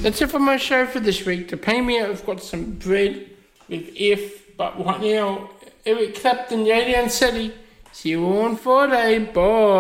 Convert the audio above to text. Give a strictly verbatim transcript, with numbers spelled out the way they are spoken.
That's it for my show for this week. To pay me out, we've got some bread with F, but right now, Eric Clapton, Yadi and City. See you all on Friday. Bye.